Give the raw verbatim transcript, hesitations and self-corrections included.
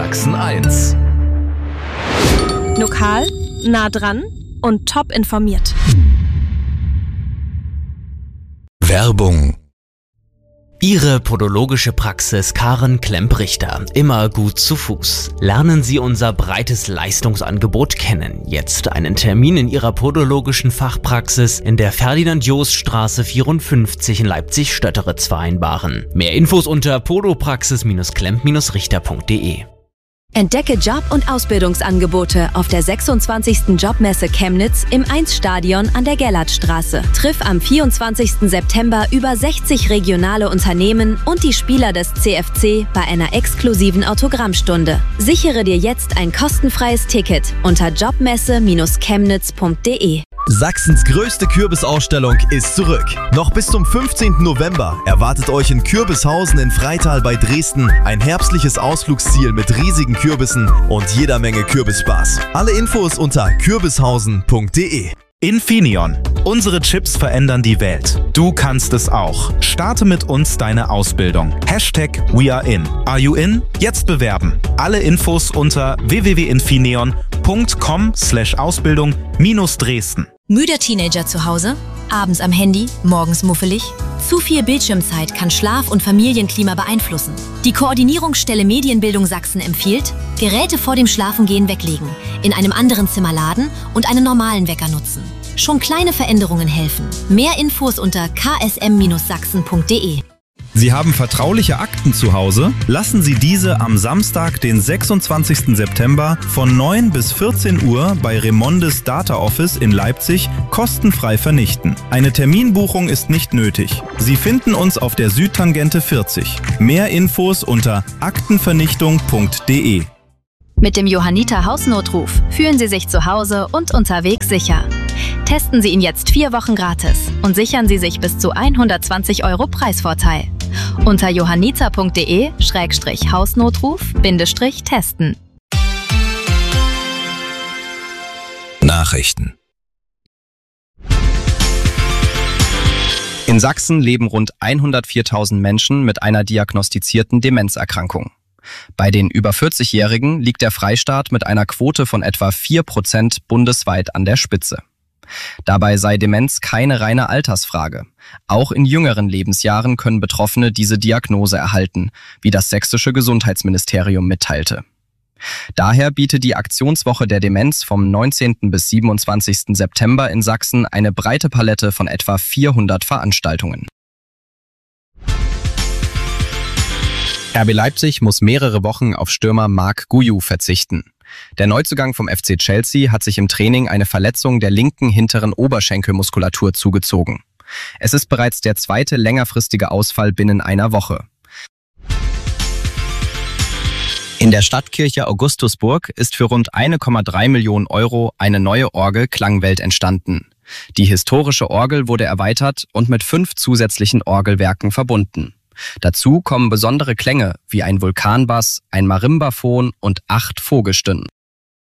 Sachsen eins. Lokal, nah dran und top informiert. Werbung. Ihre podologische Praxis Karen Klemp-Richter, immer gut zu Fuß. Lernen Sie unser breites Leistungsangebot kennen. Jetzt einen Termin in Ihrer podologischen Fachpraxis in der Ferdinand-Jost-Straße vierundfünfzig in Leipzig-Stötteritz vereinbaren. Mehr Infos unter podopraxis klemp richter punkt de. Entdecke Job- und Ausbildungsangebote auf der sechsundzwanzigsten Jobmesse Chemnitz im eins Stadion an der Gerlandstraße. Triff am vierundzwanzigsten September über sechzig regionale Unternehmen und die Spieler des C F C bei einer exklusiven Autogrammstunde. Sichere dir jetzt ein kostenfreies Ticket unter jobmesse chemnitz punkt de. Sachsens größte Kürbisausstellung ist zurück. Noch bis zum fünfzehnten November erwartet euch in Kürbishausen in Freital bei Dresden ein herbstliches Ausflugsziel mit riesigen Kürbissen und jeder Menge Kürbisspaß. Alle Infos unter kürbishausen punkt de. Infineon. Unsere Chips verändern die Welt. Du kannst es auch. Starte mit uns deine Ausbildung. Hashtag We Are In. Are you in? Jetzt bewerben. Alle Infos unter w w w punkt infineon punkt com slash Ausbildung minus Dresden. Müder Teenager zu Hause? Abends am Handy? Morgens muffelig? Zu viel Bildschirmzeit kann Schlaf- und Familienklima beeinflussen. Die Koordinierungsstelle Medienbildung Sachsen empfiehlt, Geräte vor dem Schlafengehen weglegen, in einem anderen Zimmer laden und einen normalen Wecker nutzen. Schon kleine Veränderungen helfen. Mehr Infos unter k s m sachsen punkt de. Sie haben vertrauliche Akten zu Hause? Lassen Sie diese am Samstag, den sechsundzwanzigsten September von neun bis vierzehn Uhr bei Remondes Data Office in Leipzig kostenfrei vernichten. Eine Terminbuchung ist nicht nötig. Sie finden uns auf der Südtangente vierzig. Mehr Infos unter aktenvernichtung punkt de. Mit dem Johanniter Hausnotruf fühlen Sie sich zu Hause und unterwegs sicher. Testen Sie ihn jetzt vier Wochen gratis und sichern Sie sich bis zu hundertzwanzig Euro Preisvorteil. Unter johanniter punkt de schrägstrich Hausnotruf Bindestrich testen. Nachrichten. In Sachsen leben rund hundertviertausend Menschen mit einer diagnostizierten Demenzerkrankung. Bei den über vierzigjährigen liegt der Freistaat mit einer Quote von etwa vier Prozent bundesweit an der Spitze. Dabei sei Demenz keine reine Altersfrage. Auch in jüngeren Lebensjahren können Betroffene diese Diagnose erhalten, wie das sächsische Gesundheitsministerium mitteilte. Daher bietet die Aktionswoche der Demenz vom neunzehnten bis siebenundzwanzigsten September in Sachsen eine breite Palette von etwa vierhundert Veranstaltungen. R B Leipzig muss mehrere Wochen auf Stürmer Marc Guiu verzichten. Der Neuzugang vom F C Chelsea hat sich im Training eine Verletzung der linken hinteren Oberschenkelmuskulatur zugezogen. Es ist bereits der zweite längerfristige Ausfall binnen einer Woche. In der Stadtkirche Augustusburg ist für rund eine Komma drei Millionen Euro eine neue Orgel Klangwelt entstanden. Die historische Orgel wurde erweitert und mit fünf zusätzlichen Orgelwerken verbunden. Dazu kommen besondere Klänge wie ein Vulkanbass, ein Marimbaphon und acht Vogelstimmen.